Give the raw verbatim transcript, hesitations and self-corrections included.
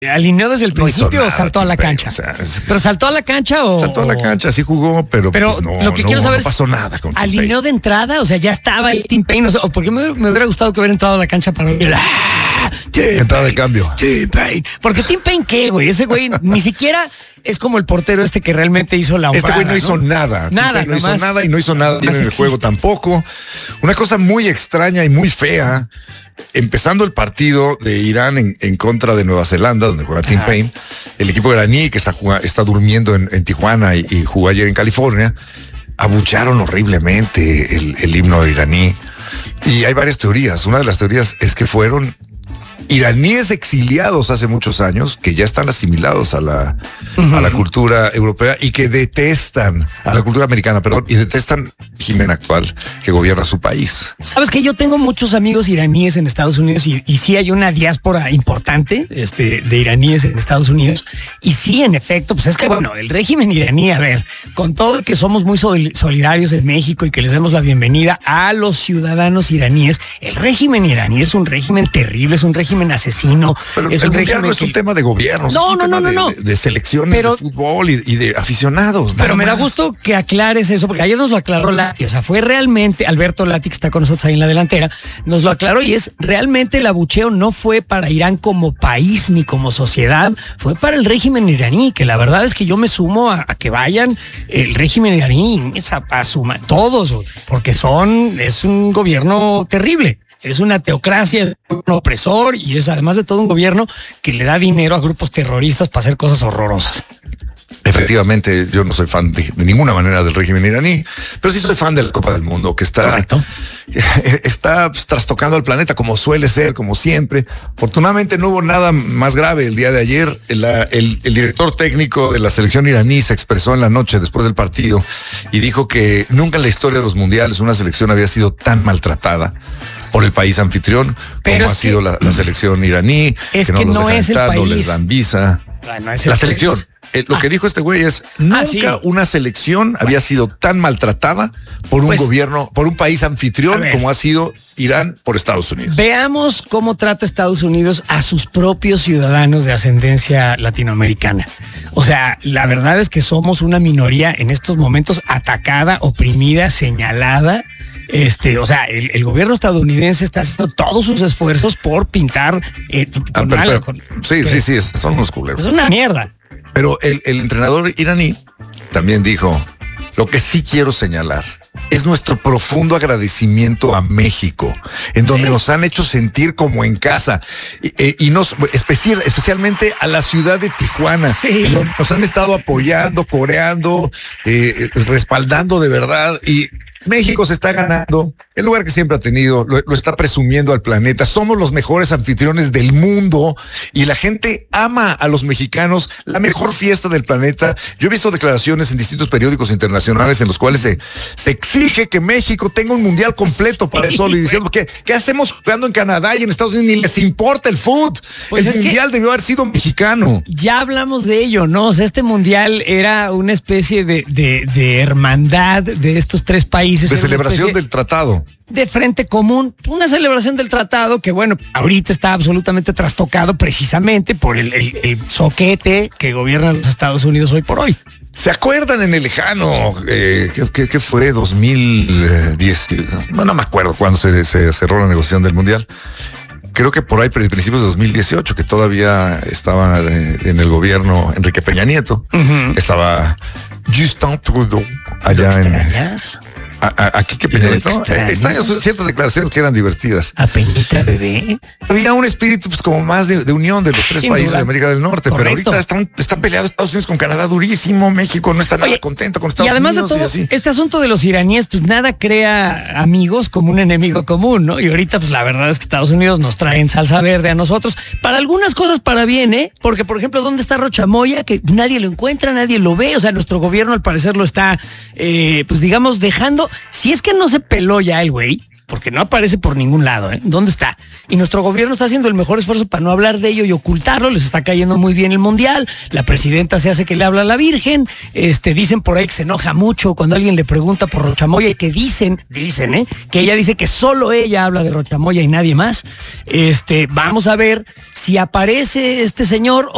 ¿alineó desde el No hizo principio o nada, saltó a la T-Pain, cancha? o sea, es- ¿Pero saltó a la cancha o...? Saltó a la cancha, sí jugó, pero, Pero pues no, lo que no, quiero saber no es, pasó nada con T-Pain. ¿alineó de entrada? O sea, ya estaba ahí Tim Payne. O sea, porque me, me hubiera gustado que hubiera entrado a la cancha para oír ¡Ah! Entrada de cambio. Tim Payne. Porque Tim Payne, ¿qué, güey? Ese güey ni siquiera es como el portero este que realmente hizo la Este güey no hombrada, hizo nada. Nada, T-Pain no hizo nomás- nada y no hizo nada bien nomás en el juego existe. tampoco. Una cosa muy extraña y muy fea. Empezando el partido de Irán en, en contra de Nueva Zelanda, donde juega Tim Ajá. Payne, el equipo iraní que está, juga- está durmiendo en, en Tijuana y, y jugó ayer en California, abucharon horriblemente el, el himno iraní. Y hay varias teorías. Una de las teorías es que fueron iraníes exiliados hace muchos años que ya están asimilados a la, uh-huh. a la cultura europea y que detestan a la cultura americana, perdón, y detestan el régimen actual que gobierna su país. Sabes que yo tengo muchos amigos iraníes en Estados Unidos y, y sí hay una diáspora importante este, de iraníes en Estados Unidos. Y sí, en efecto, pues es que, bueno, el régimen iraní, a ver, con todo que somos muy solidarios en México y que les damos la bienvenida a los ciudadanos iraníes, el régimen iraní es un régimen terrible, es un régimen asesino. Pero es el un mundial no es que... un tema de gobiernos, no, es un no, tema no, no, de, no. de selecciones pero, de fútbol y, y de aficionados. Pero me más. da gusto que aclares eso, porque ayer nos lo aclaró Lati, o sea, fue realmente, Alberto Lati, que está con nosotros ahí en la delantera, nos lo aclaró y es realmente el abucheo no fue para Irán como país ni como sociedad, fue para el régimen iraní, que la verdad es que yo me sumo a, a que vayan el régimen iraní, a, a suma, todos, porque son, es un gobierno terrible. Es una teocracia, es un opresor y es además de todo un gobierno que le da dinero a grupos terroristas para hacer cosas horrorosas. Efectivamente, yo no soy fan de, de ninguna manera del régimen iraní, pero sí soy fan de la Copa del Mundo, que está, Correcto. está pues, trastocando al planeta como suele ser, como siempre. Afortunadamente no hubo nada más grave el día de ayer. El, el, el director técnico de la selección iraní se expresó en la noche después del partido y dijo que nunca en la historia de los mundiales una selección había sido tan maltratada por el país anfitrión pero como ha que, sido la, la selección iraní, es que no que nos no dejan es el entrar, país. no les dan visa. No es la selección. país. Eh, lo ah. que dijo este güey es nunca ah, sí. una selección bueno. había sido tan maltratada por un pues, gobierno, por un país anfitrión como ha sido Irán por Estados Unidos. Veamos cómo trata Estados Unidos a sus propios ciudadanos de ascendencia latinoamericana. O sea, la verdad es que somos una minoría en estos momentos atacada, oprimida, señalada. Este, o sea, el, el gobierno estadounidense está haciendo todos sus esfuerzos por pintar. Eh, con ah, pero, algo, pero, con, sí, que, sí, sí, son unos culeros. Es una mierda. Pero el, el entrenador iraní también dijo: lo que sí quiero señalar es nuestro profundo agradecimiento a México, en donde sí. nos han hecho sentir como en casa, y, y nos, especial, especialmente a la ciudad de Tijuana, sí. donde nos han estado apoyando, coreando, eh, respaldando de verdad, y México se está ganando el lugar que siempre ha tenido, lo, lo está presumiendo al planeta. Somos los mejores anfitriones del mundo y la gente ama a los mexicanos, la mejor fiesta del planeta. Yo he visto declaraciones en distintos periódicos internacionales en los cuales se, se exige que México tenga un mundial completo para el sol y diciendo que ¿qué hacemos jugando en Canadá y en Estados Unidos? Ni les importa el fútbol. Pues el mundial debió haber sido mexicano. Ya hablamos de ello, ¿no? O sea, este mundial era una especie de, de, de hermandad de estos tres países. De celebración del tratado. De frente común, una celebración del tratado que, bueno, ahorita está absolutamente trastocado precisamente por el, el, el soquete que gobierna los Estados Unidos hoy por hoy. ¿Se acuerdan en el lejano? Eh, ¿qué, qué, ¿Qué fue? dos mil diez. No, no me acuerdo cuándo se, se cerró la negociación del mundial. Creo que por ahí, principios de dos mil dieciocho, que todavía estaba en el gobierno Enrique Peña Nieto, uh-huh. estaba Justin Trudeau allá en. A, a, aquí que Peña Nieto, extraño ciertas declaraciones que eran divertidas. A Peñita bebé. Había un espíritu pues como más de, de unión de los tres Sin países duda. de América del Norte, Correcto. pero ahorita están, están peleados Estados Unidos con Canadá durísimo, México no está nada Oye, contento con Estados Unidos. Y además Unidos de todo, y así. Este asunto de los iraníes, pues nada crea amigos como un enemigo común, ¿no? Y ahorita pues la verdad es que Estados Unidos nos trae en salsa verde a nosotros, para algunas cosas para bien, ¿eh? Porque por ejemplo, ¿dónde está Rocha Moya? Que nadie lo encuentra, nadie lo ve, o sea, nuestro gobierno al parecer lo está, eh, pues digamos, dejando, si es que no se peló ya el güey, porque no aparece por ningún lado, ¿eh? ¿Dónde está? Y nuestro gobierno está haciendo el mejor esfuerzo para no hablar de ello y ocultarlo, les está cayendo muy bien el mundial, la presidenta se hace que le habla a la Virgen, este, dicen por ahí que se enoja mucho cuando alguien le pregunta por Rocha Moya y que dicen, dicen, ¿eh? Que ella dice que solo ella habla de Rocha Moya y nadie más. Este, vamos a ver si aparece este señor o